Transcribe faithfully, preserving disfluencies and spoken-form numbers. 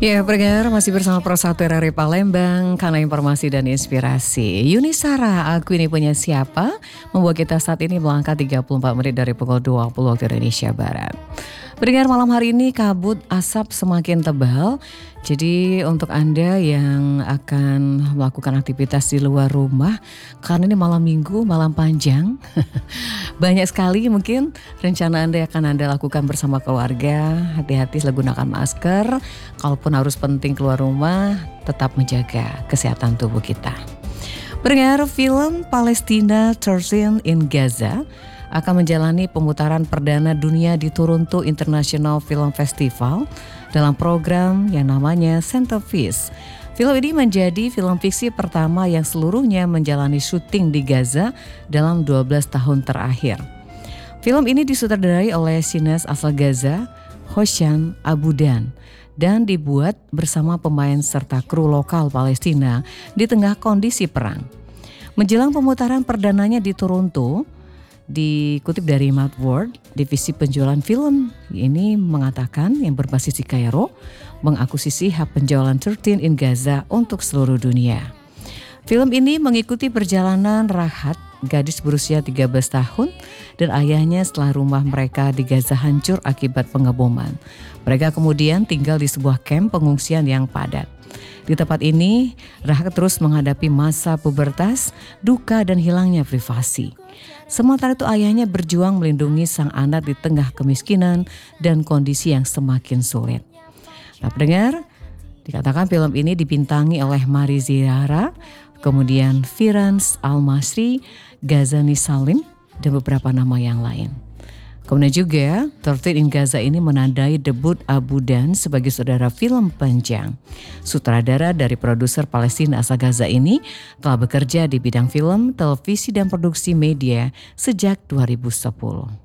Ya, pendengar masih bersama Pro satu R R I Palembang, karena informasi dan inspirasi. Yuni Sara, aku ini punya siapa? Membuat kita saat ini melangkah tiga puluh empat menit dari pukul dua puluh waktu Indonesia Barat. Pendengar, malam hari ini kabut asap semakin tebal. Jadi untuk Anda yang akan melakukan aktivitas di luar rumah, karena ini malam minggu, malam panjang, banyak sekali mungkin rencana Anda yang akan Anda lakukan bersama keluarga. Hati-hati selalu gunakan masker. Kalaupun harus penting keluar rumah, tetap menjaga kesehatan tubuh kita. Pendengar, film Palestina thirteen in Gaza akan menjalani pemutaran perdana dunia di Toronto International Film Festival dalam program yang namanya Centerpiece. Film ini menjadi film fiksi pertama yang seluruhnya menjalani syuting di Gaza dalam dua belas tahun terakhir. Film ini disutradarai oleh sineas asal Gaza, Hoshan Abudan, dan dibuat bersama pemain serta kru lokal Palestina di tengah kondisi perang. Menjelang pemutaran perdananya di Toronto, dikutip dari Mad World, divisi penjualan film ini mengatakan yang berbasis di Kairo mengakuisisi hak penjualan thirteen in Gaza untuk seluruh dunia. Film ini mengikuti perjalanan Rahat, gadis berusia tiga belas tahun dan ayahnya setelah rumah mereka di Gaza hancur akibat pengeboman. Mereka kemudian tinggal di sebuah kamp pengungsian yang padat. Di tempat ini, Rahat terus menghadapi masa pubertas, duka dan hilangnya privasi. Sementara itu ayahnya berjuang melindungi sang anak di tengah kemiskinan dan kondisi yang semakin sulit. Nah, pendengar, dikatakan film ini dibintangi oleh Mari Zihara, kemudian Firans Al-Masri, Ghazani Salim, dan beberapa nama yang lain. Kemudian juga thirteen in Gaza ini menandai debut Abudan sebagai saudara film panjang. Sutradara dari produser Palestina asal Gaza ini telah bekerja di bidang film, televisi, dan produksi media sejak dua ribu sepuluh.